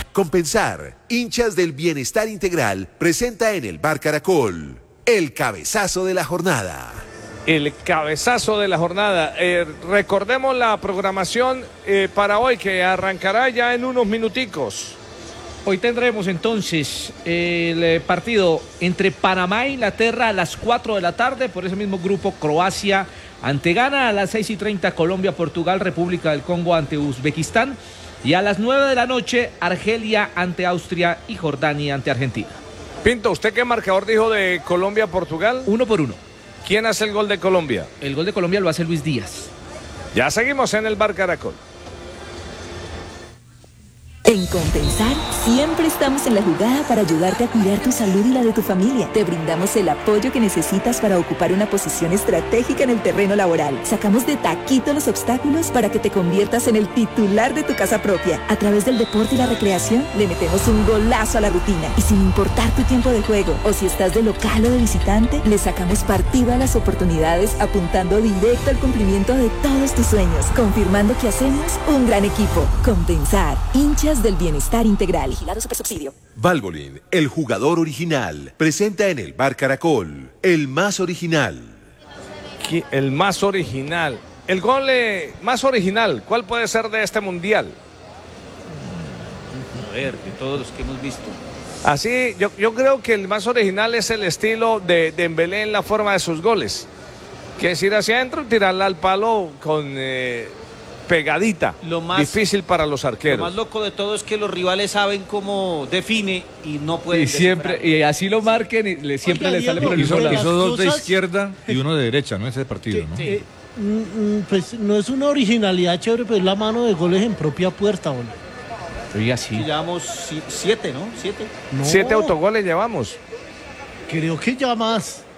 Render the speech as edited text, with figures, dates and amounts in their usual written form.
Compensar, hinchas del bienestar integral, presenta en el Bar Caracol el cabezazo de la jornada. El cabezazo de la jornada. Recordemos la programación para hoy, que arrancará ya en unos minuticos. Hoy tendremos entonces el partido entre Panamá e Inglaterra a las 4 de la tarde. Por ese mismo grupo, Croacia ante Ghana, a las 6:30 Colombia, Portugal, República del Congo ante Uzbekistán. Y a las 9 de la noche, Argelia ante Austria y Jordania ante Argentina. Pinto, ¿usted qué marcador dijo de Colombia-Portugal? 1-1. ¿Quién hace el gol de Colombia? El gol de Colombia lo hace Luis Díaz. Ya seguimos en el Bar Caracol. En Compensar siempre estamos en la jugada para ayudarte a cuidar tu salud y la de tu familia. Te brindamos el apoyo que necesitas para ocupar una posición estratégica en el terreno laboral. Sacamos de taquito los obstáculos para que te conviertas en el titular de tu casa propia. A través del deporte y la recreación le metemos un golazo a la rutina. Y sin importar tu tiempo de juego o si estás de local o de visitante, le sacamos partido a las oportunidades apuntando directo al cumplimiento de todos tus sueños. Confirmando que hacemos un gran equipo. Compensar, hinchas del bienestar integral. Vigilado Supersubsidio. Valvoline, el jugador original, presenta en el Bar Caracol el más original. El más original. El gol más original, ¿cuál puede ser de este mundial? A ver, de todos los que hemos visto. Así, yo creo que el más original es el estilo de Dembélé en la forma de sus goles. Que es ir hacia adentro y tirarla al palo con pegadita. Difícil para los arqueros. Lo más loco de todo es que los rivales saben cómo define y no pueden. Y siempre, y así lo marquen y siempre le sale por el hizo lado. dos de izquierda y uno de derecha, ¿no? Ese partido, ¿no? Pues no es una originalidad chévere, pero es la mano de goles en propia puerta, boludo. Oiga, sí. Llevamos 7, ¿no? 7. No, 7 autogoles llevamos. creo que ya más.